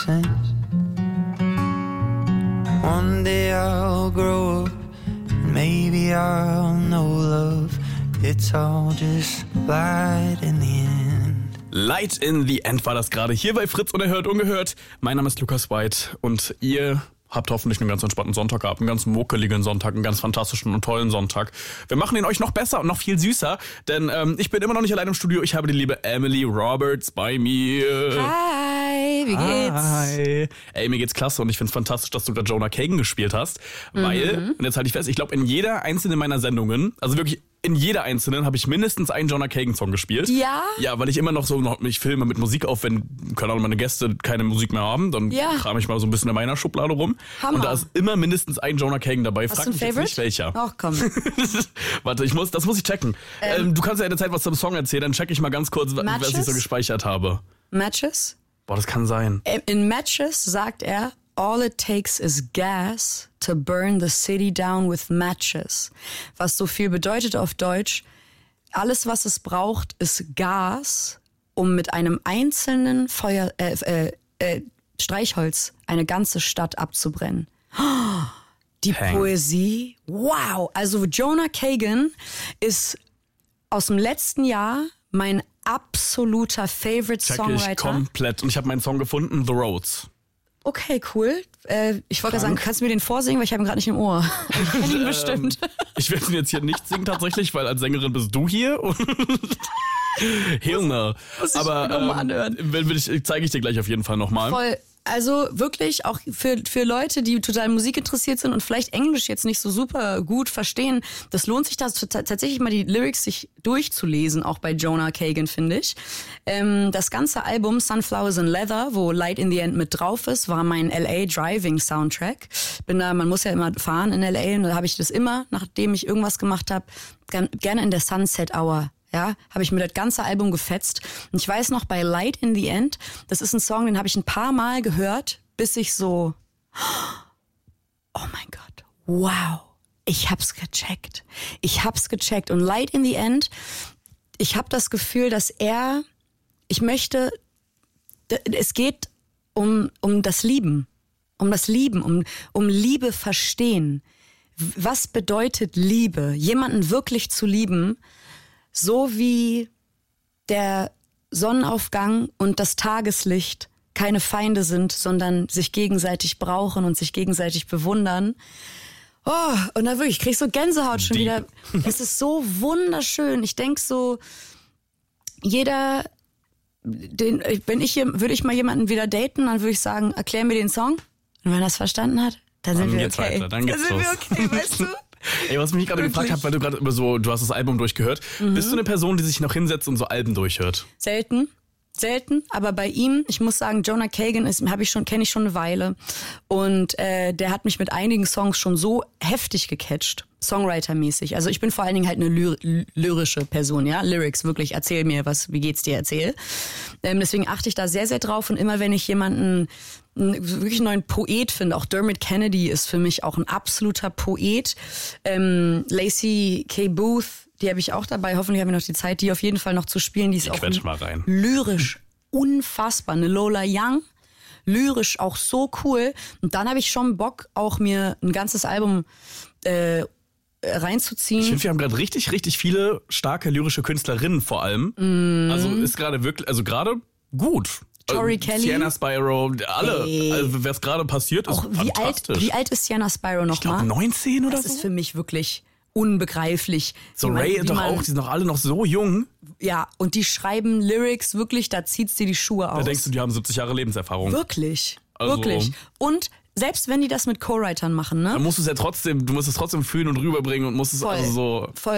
One day I'll grow up, and maybe I'll know love. It's all just light in the end. Light in the End war das gerade hier bei Fritz Unerhört Ungehört. Mein Name ist Lukas White und ihr habt hoffentlich einen ganz entspannten Sonntag gehabt, einen ganz muckeligen Sonntag, einen ganz fantastischen und tollen Sonntag. Wir machen ihn euch noch besser und noch viel süßer, denn ich bin immer noch nicht allein im Studio. Ich habe die liebe Emily Roberts bei mir. Hi, wie geht's? Hi. Ey, mir geht's klasse und ich find's fantastisch, dass du gerade Jonah Kagan gespielt hast, weil, und jetzt halte ich fest, ich glaube in jeder einzelnen meiner Sendungen, also wirklich in jeder einzelnen habe ich mindestens einen Jonah Kagan-Song gespielt. Ja? Ja, weil ich immer noch so, ich filme mit Musik auf, wenn, keine Ahnung, meine Gäste keine Musik mehr haben, dann kram ich mal so ein bisschen in meiner Schublade rum. Hammer. Und da ist immer mindestens ein Jonah Kagan dabei. Hast Frag du einen mich jetzt Favorite? nicht welcher. Ach komm. Warte, das muss ich checken. Du kannst ja in der Zeit was zum Song erzählen, dann check ich mal ganz kurz, was ich so gespeichert habe. Matches? Boah, das kann sein. In Matches sagt er, all it takes is gas to burn the city down with matches. Was so viel bedeutet auf Deutsch, alles was es braucht ist Gas, um mit einem einzelnen Streichholz eine ganze Stadt abzubrennen. Die Poesie, wow. Also Jonah Kagan ist aus dem letzten Jahr mein absoluter Favorite Songwriter. Ich komplett. Und ich habe meinen Song gefunden, The Roads. Okay, cool. Ich wollte sagen, kannst du mir den vorsingen, weil ich habe ihn gerade nicht im Ohr. Ich kenne ihn bestimmt. Ich werde ihn jetzt hier nicht singen tatsächlich, weil als Sängerin bist du hier. Hilne. Aber zeige ich dir gleich auf jeden Fall nochmal. Voll. Also wirklich auch für Leute, die total Musik interessiert sind und vielleicht Englisch jetzt nicht so super gut verstehen, das lohnt sich tatsächlich mal die Lyrics sich durchzulesen, auch bei Jonah Kagan, finde ich. Das ganze Album Sunflowers and Leather, wo Light in the End mit drauf ist, war mein LA Driving Soundtrack. Man muss ja immer fahren in LA und da habe ich das immer, nachdem ich irgendwas gemacht habe, gerne in der Sunset Hour. Ja, habe ich mir das ganze Album gefetzt. Und ich weiß noch, bei Light in the End, das ist ein Song, den habe ich ein paar Mal gehört, bis ich so, oh mein Gott, wow, ich hab's gecheckt. Und Light in the End, ich habe das Gefühl, dass es geht um das Lieben, um Liebe verstehen. Was bedeutet Liebe? Jemanden wirklich zu lieben, so wie der Sonnenaufgang und das Tageslicht keine Feinde sind, sondern sich gegenseitig brauchen und sich gegenseitig bewundern. Oh, und da wirklich, ich krieg so Gänsehaut schon wieder. Es ist so wunderschön. Ich denk so, würde ich mal jemanden wieder daten, dann würde ich sagen, erklär mir den Song. Und wenn er das verstanden hat, dann sind wir okay. Dann sind wir okay, weißt du? Ey, was mich gerade gefragt hat, weil du gerade immer so, du hast das Album durchgehört. Bist du eine Person, die sich noch hinsetzt und so Alben durchhört? Selten, aber bei ihm, ich muss sagen, Jonah Kagan kenne ich schon eine Weile und der hat mich mit einigen Songs schon so heftig gecatcht, Songwriter-mäßig. Also ich bin vor allen Dingen halt eine lyrische Person, ja, Lyrics, wirklich, erzähl mir wie geht's dir, erzähl. Deswegen achte ich da sehr, sehr drauf und immer wenn ich jemanden wirklich einen neuen Poet finde, auch Dermot Kennedy ist für mich auch ein absoluter Poet. Lacey K. Booth, die habe ich auch dabei. Hoffentlich habe ich noch die Zeit, die auf jeden Fall noch zu spielen. Die ist auch lyrisch unfassbar. Eine Lola Young, lyrisch auch so cool. Und dann habe ich schon Bock, auch mir ein ganzes Album reinzuziehen. Ich finde, wir haben gerade richtig, richtig viele starke lyrische Künstlerinnen vor allem. Also ist gerade wirklich, also gerade gut. Tori Kelly. Sienna Spyro, alle. Also, was gerade passiert, ist fantastisch. Wie alt ist Sienna Spyro noch mal? Ich glaube 19 oder so. Das ist für mich wirklich unbegreiflich. So Ray doch auch, die sind doch alle noch so jung. Ja, und die schreiben Lyrics wirklich, da zieht's dir die Schuhe aus. Da denkst du, die haben 70 Jahre Lebenserfahrung. Wirklich, wirklich. Und selbst wenn die das mit Co-Writern machen, ne? Dann musst du es ja trotzdem, du musst es trotzdem fühlen und rüberbringen und musst es voll.